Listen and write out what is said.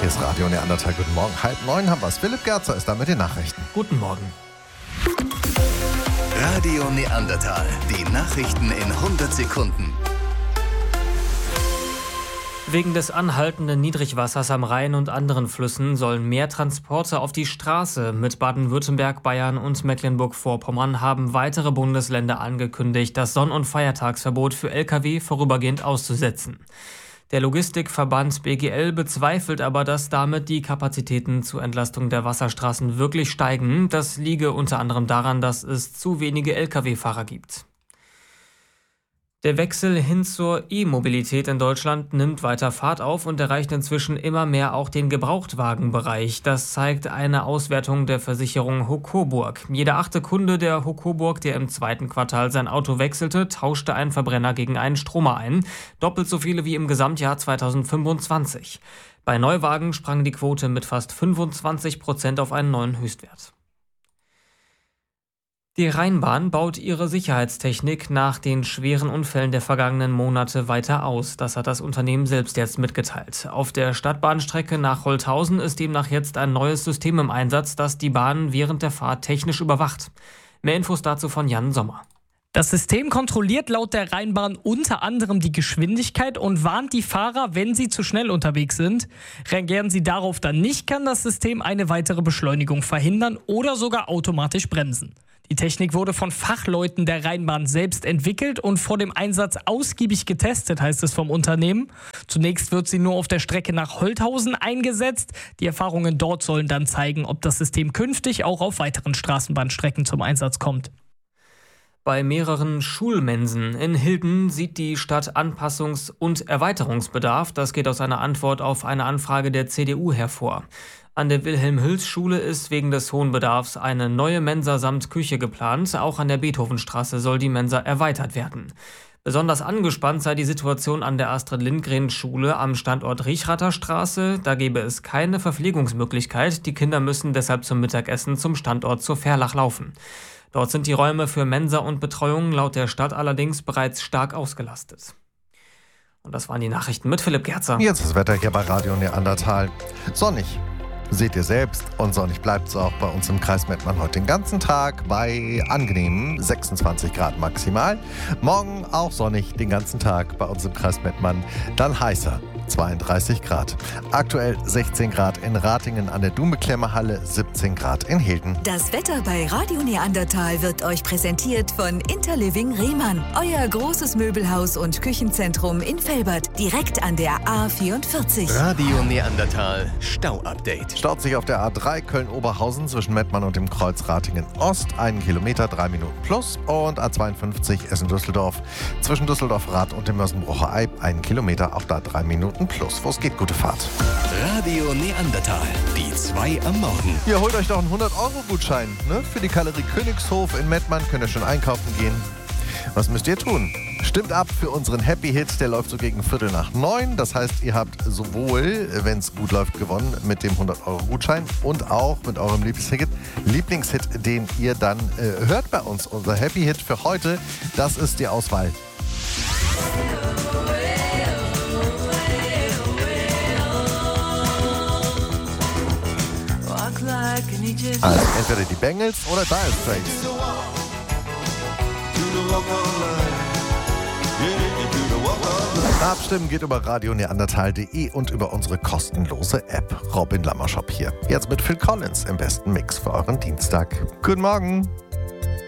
Hier ist Radio Neandertal. Guten Morgen. 8:30 haben wir es. Philipp Gerzer ist da mit den Nachrichten. Guten Morgen. Radio Neandertal. Die Nachrichten in 100 Sekunden. Wegen des anhaltenden Niedrigwassers am Rhein und anderen Flüssen sollen mehr Transporte auf die Straße. Mit Baden-Württemberg, Bayern und Mecklenburg-Vorpommern haben weitere Bundesländer angekündigt, das Sonn- und Feiertagsverbot für Lkw vorübergehend auszusetzen. Der Logistikverband BGL bezweifelt aber, dass damit die Kapazitäten zur Entlastung der Wasserstraßen wirklich steigen. Das liege unter anderem daran, dass es zu wenige Lkw-Fahrer gibt. Der Wechsel hin zur E-Mobilität in Deutschland nimmt weiter Fahrt auf und erreicht inzwischen immer mehr auch den Gebrauchtwagenbereich. Das zeigt eine Auswertung der Versicherung Hocoburg. Jeder 8. Kunde der Hocoburg, der im 2. Quartal sein Auto wechselte, tauschte einen Verbrenner gegen einen Stromer ein. Doppelt so viele wie im Gesamtjahr 2025. Bei Neuwagen sprang die Quote mit fast 25% auf einen neuen Höchstwert. Die Rheinbahn baut ihre Sicherheitstechnik nach den schweren Unfällen der vergangenen Monate weiter aus. Das hat das Unternehmen selbst jetzt mitgeteilt. Auf der Stadtbahnstrecke nach Holthausen ist demnach jetzt ein neues System im Einsatz, das die Bahn während der Fahrt technisch überwacht. Mehr Infos dazu von Jan Sommer. Das System kontrolliert laut der Rheinbahn unter anderem die Geschwindigkeit und warnt die Fahrer, wenn sie zu schnell unterwegs sind. Reagieren sie darauf dann nicht, kann das System eine weitere Beschleunigung verhindern oder sogar automatisch bremsen. Die Technik wurde von Fachleuten der Rheinbahn selbst entwickelt und vor dem Einsatz ausgiebig getestet, heißt es vom Unternehmen. Zunächst wird sie nur auf der Strecke nach Holthausen eingesetzt. Die Erfahrungen dort sollen dann zeigen, ob das System künftig auch auf weiteren Straßenbahnstrecken zum Einsatz kommt. Bei mehreren Schulmensen in Hilden sieht die Stadt Anpassungs- und Erweiterungsbedarf. Das geht aus einer Antwort auf eine Anfrage der CDU hervor. An der Wilhelm-Hüls-Schule ist wegen des hohen Bedarfs eine neue Mensa samt Küche geplant. Auch an der Beethovenstraße soll die Mensa erweitert werden. Besonders angespannt sei die Situation an der Astrid-Lindgren-Schule am Standort Riechrater Straße. Da gäbe es keine Verpflegungsmöglichkeit. Die Kinder müssen deshalb zum Mittagessen zum Standort zur Verlach laufen. Dort sind die Räume für Mensa und Betreuung laut der Stadt allerdings bereits stark ausgelastet. Und das waren die Nachrichten mit Philipp Gerzer. Jetzt das Wetter hier bei Radio Neandertal. Sonnig. Seht ihr selbst, und sonnig bleibt es auch bei uns im Kreis Mettmann heute den ganzen Tag bei angenehmen 26 Grad maximal. Morgen auch sonnig den ganzen Tag bei uns im Kreis Mettmann, dann heißer. 32 Grad. Aktuell 16 Grad in Ratingen an der Dume-Klemmerhalle, 17 Grad in Hilden. Das Wetter bei Radio Neandertal wird euch präsentiert von Interliving Rehmann. Euer großes Möbelhaus und Küchenzentrum in Velbert, direkt an der A44. Radio Neandertal Stau-Update. Staut sich auf der A3 Köln-Oberhausen zwischen Mettmann und dem Kreuz Ratingen-Ost, 1 Kilometer, 3 Minuten plus. Und A52 Essen-Düsseldorf zwischen Düsseldorf-Rad und dem Mörsenbrucher Eib, 1 Kilometer, auch da 3 Minuten plus. Wo es geht, gute Fahrt. Radio Neandertal, die 2 am Morgen. Ihr holt euch doch einen 100-Euro-Gutschein. Ne? Für die Galerie Königshof in Mettmann könnt ihr schon einkaufen gehen. Was müsst ihr tun? Stimmt ab für unseren Happy Hit, der läuft so gegen 8:45. Das heißt, ihr habt sowohl, wenn es gut läuft, gewonnen mit dem 100-Euro-Gutschein und auch mit eurem Lieblingshit, den ihr dann hört bei uns. Unser Happy Hit für heute, das ist die Auswahl. Also entweder die Bengals oder Dire Straits. Abstimmen geht über radioneandertal.de und über unsere kostenlose App. Robin Lammershop hier. Jetzt mit Phil Collins im besten Mix für euren Dienstag. Guten Morgen.